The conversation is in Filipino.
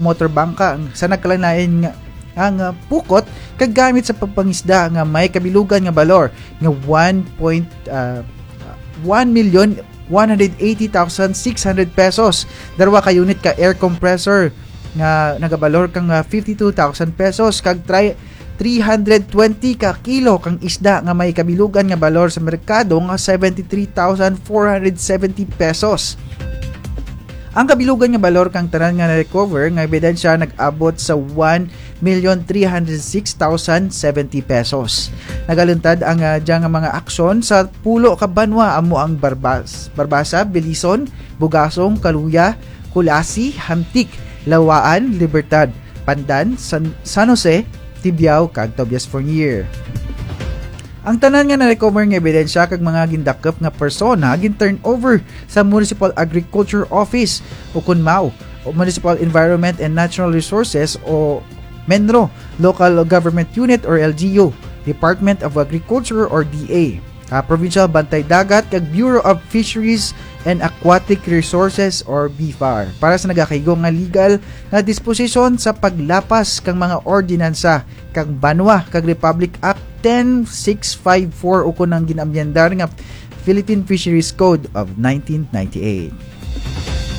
motor bangka sa nagkalanain nga ang pukot kag gamit sa pagpangisda nga may kabilugan nga balor nga 1,180,600 pesos. Darwa ka unit ka air compressor nga nagabalor kang 52,000 pesos kag 320 ka kilo kang isda nga may kabilugan nga balor sa merkado nga 73,470 pesos. Ang kabilugan nga balor kang tanan nga na-recover nga ebidensya nag-abot sa 1,306,070 pesos. Nagaluntad ang diyang mga aksyon sa pulo ka banwa amo ang Barbasa, Bilison, Bugasong, Kaluya, Kulasi, Hamtik, Lawaan, Libertad, Pandan, San Jose, Tibiao kag Tobias Fournier. Ang tanan nga na-recover nga ebidensya kag mga gindakop nga persona gin-turn over sa Municipal Agriculture Office o KUNMAO o Municipal Environment and Natural Resources o MENRO, Local Government Unit or LGU, Department of Agriculture or DA, Provincial Bantay Dagat kag Bureau of Fisheries and Aquatic Resources or BFAR para sa nagakaigo nga legal nga disposisyon sa paglapas kang mga ordinansa kag banwa kag Republic Act 10654 o kunang ginamyandar nga Philippine Fisheries Code of 1998.